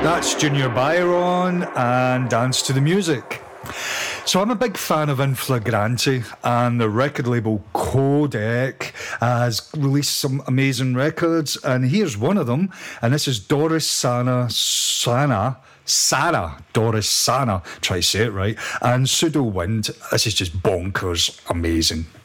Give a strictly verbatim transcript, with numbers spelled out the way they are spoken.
That's Junior Byron and Dance to the Music. So I'm a big fan of In Flagrante, and the record label Codec has released some amazing records, and here's one of them, and this is Doris Sana, Sana, Sarah, Doris Sana, try to say it right, and Pseudo Wind. This is just bonkers amazing.